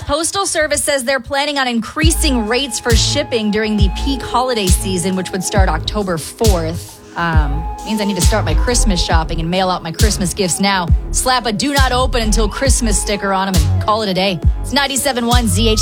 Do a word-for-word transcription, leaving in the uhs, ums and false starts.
Postal Service says they're planning on increasing rates for shipping during the peak holiday season, which would start October fourth. Um, means I need to start my Christmas shopping and mail out my Christmas gifts now. Slap a do not open until Christmas sticker on them and call it a day. It's ninety-seven point one Z H.